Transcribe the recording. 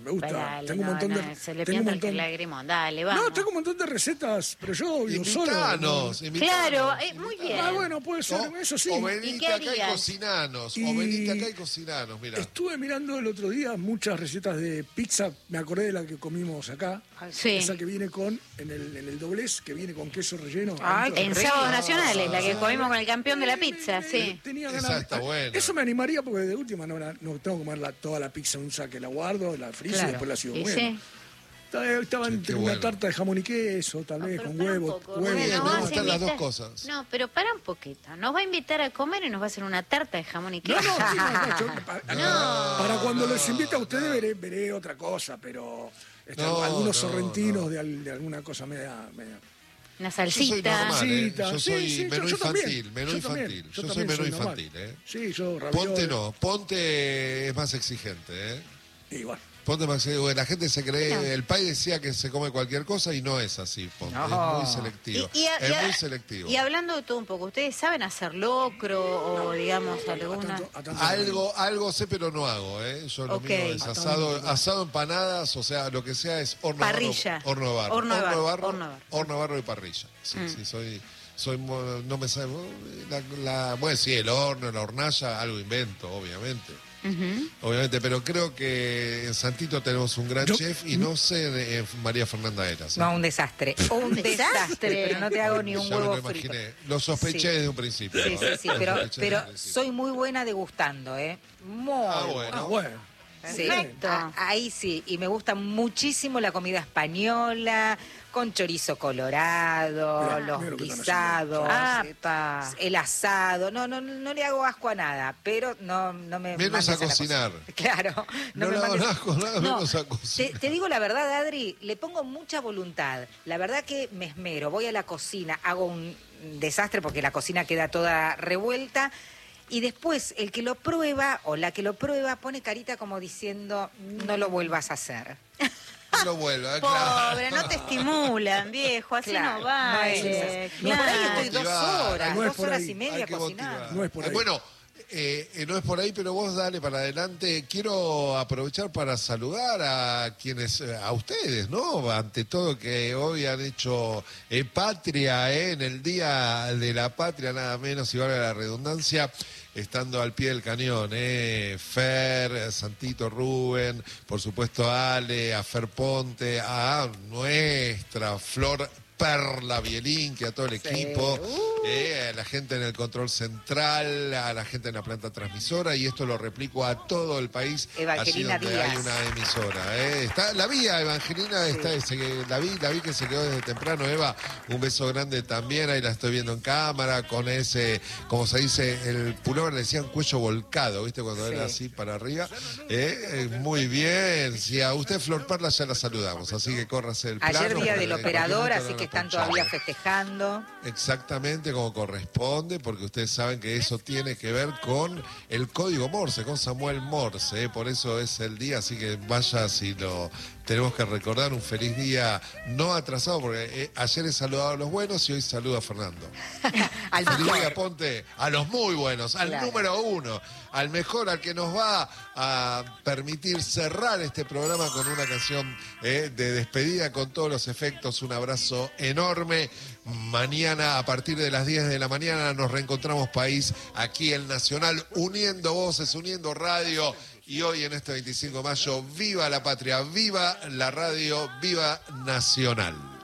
me gusta. Dale, Tengo un montón de... se le tengo un pianta el montón... lagrimón. Dale, vamos. No, tengo un montón de recetas, pero yo vivo solo. Invitanos. Claro, muy bien. Ah, bueno, puede ser, eso sí. O ¿Y venite qué acá y harías? cocinanos. Y- O venite acá y cocinanos, mira. Estuve mirando el otro día muchas recetas de pizza, me acordé de la que comimos acá. Sí. Esa que viene en el doblez, que viene con queso relleno. Ay, adentro. En rico. Sábados Nacionales, la que comimos con el campeón de la pizza, sí. Tenía Esa ganas. está buena. Eso me animaría porque de última no tengo que comer toda la pizza en un saque, la guardo, la frizo Claro. y después la sigo Y comiendo. sí. Estaba Sí, entre qué una bueno. tarta de jamón y queso, tal vez, pero con para un huevo. poco, huevo. Bien, Rubén, me nos vas a gustan las dos invitar- cosas. No, pero para un poquito. Nos va a invitar a comer y nos va a hacer una tarta de jamón y No, queso. no, sí, para cuando les invite a ustedes veré otra cosa, pero No, algunos no, sorrentinos no. de alguna cosa media. Una Yo soy salsita. normal, Salsita. Yo Sí, soy sí, menú yo también. infantil, menú Yo también, infantil. yo Yo soy también menú soy normal. infantil, Sí, yo ravioli. Ponte no, Ponte es más exigente, Igual. Ponte más exigente. La gente se cree, el país decía que se come cualquier cosa y no es así, Ponte. No. Es muy selectivo. Es muy selectivo. Y hablando de todo un poco, ¿ustedes saben hacer locro o digamos alguna? Algo sé, pero no hago, Yo lo Ok. mío es asado, empanadas, o sea, lo que sea es horno de barro. Parrilla. Horno de barro. Horno de barro, barro, horno de barro. horno de barro y parrilla. Sí, sí, no me sabe, bueno, sí, el horno, la hornalla, algo invento, obviamente. Obviamente, pero creo que en Santito tenemos un gran chef y no sé María Fernanda Eras. No, un desastre. Un desastre, pero no te hago ni un Ya me huevo lo frito. imaginé. Lo sospeché Sí. desde un principio. Sí, sí, sí, Lo pero sospeché desde un principio. soy muy buena degustando, Muy Ah, bueno. Bueno. Sí, Perfecto. ahí sí, y me gusta muchísimo la comida española, con chorizo colorado, Mirá, los mirá lo que están guisados, ¡Apa! el asado, no le hago asco a nada, pero no me Menos mandes a la cocinar. cocina. Claro, No me le hago mandes- asco, nada menos a cocinar. te digo la verdad, Adri, le pongo mucha voluntad. La verdad que me esmero, voy a la cocina, hago un desastre porque la cocina queda toda revuelta. Y después el que lo prueba o la que lo prueba pone carita como diciendo, no lo vuelvas a hacer. No lo vuelva, Pobre, claro. no te estimulan, viejo, así Claro, no vale. no es así. Claro. Por ahí estoy 2 horas, No es 2 por horas ahí. y media Hay que cocinando. motivar. No es por ahí. Bueno, no es por ahí, pero vos dale para adelante. Quiero aprovechar para saludar a ustedes, ¿no? Ante todo que hoy han hecho patria, en el Día de la Patria, nada menos, y valga la redundancia, estando al pie del cañón, Fer, Santito, Rubén, por supuesto Ale, a Fer Ponte, a nuestra Flor Perla Bielín, que a todo el equipo, a la gente en el control central, a la gente en la planta transmisora, y esto lo replico a todo el país, Evangelina allí donde Díaz. hay una emisora. Está la vía, Evangelina, la vi que se quedó desde temprano. Eva, un beso grande también, ahí la estoy viendo en cámara, con ese, como se dice, el pullover le decían cuello volcado, ¿viste? Cuando era así para arriba. Muy bien, si a usted Flor Perla ya la saludamos, así que córrase el plano. Ayer día porque del en cualquier operador, momento así no que nos están ponchamos. todavía festejando. Exactamente como corresponde, porque ustedes saben que eso tiene que ver con el código Morse, con Samuel Morse, por eso es el día, así que vaya si lo tenemos que recordar, un feliz día no atrasado, porque ayer he saludado a los buenos y hoy saludo a Fernando. Al Feliz mejor. día, Ponte, a los muy buenos, al Claro. número uno, al mejor, al que nos va a permitir cerrar este programa con una canción de despedida con todos los efectos. Un abrazo enorme. Mañana a partir de las 10 de la mañana nos reencontramos país aquí en Nacional, uniendo voces, uniendo radio. Y hoy en este 25 de mayo, viva la patria, viva la radio, viva Nacional.